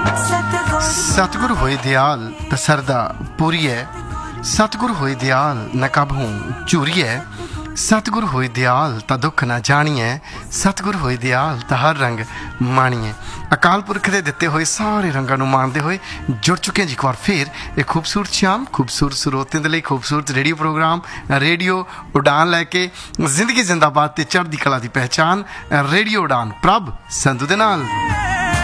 सतगुर होए दयाल त सरदा पूरीए, सतगुर होए दयाल न कबहूं चूरीए, सतगुर होए दयाल त दुख ना जाणीए, सतगुर होए दयाल त हर रंग माणीए। अकाल पुरख दे दिते होए सारे रंगां नूं माणदे होए जुड़ चुके हैं जी एक बार फिर एक खूबसूरत शाम खूबसूरत ਸਰੋਤਿਆਂ ਦੇ ਲਈ खूबसूरत रेडियो प्रोग्राम रेडियो उड़ान लैके जिंदगी जिंदाबाद ते चढ़दी कला दी पहचान रेडियो उड़ान प्रभ संधू दे नाल।